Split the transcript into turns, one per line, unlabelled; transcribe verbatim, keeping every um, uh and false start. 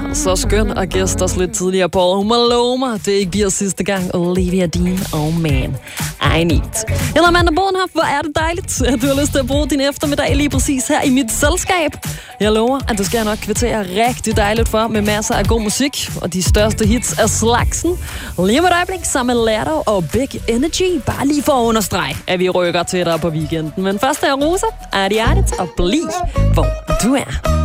så skøn at gæste os lidt tidligere på året. Hun må love mig, det ikke bliver sidste gang. Olivia Dean, oh man, I need. Eller Amanda Bodenhoff, hvor er det dejligt, at du har lyst til at bruge din eftermiddag lige præcis her i mit selskab. Jeg lover, at du skal nok kvittere rigtig dejligt for med masser af god musik og de største hits af slagsen. Lige om et øjeblik sammen med Lerdo og Big Energy. Bare lige for at understrege, at vi rykker til dig på weekenden. Men først er Rosa, Adi Adi og bliv, hvor du er.